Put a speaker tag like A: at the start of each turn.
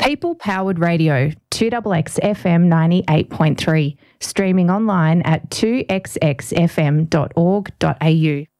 A: People Powered Radio, 2XX FM 98.3, streaming online at 2xxfm.org.au.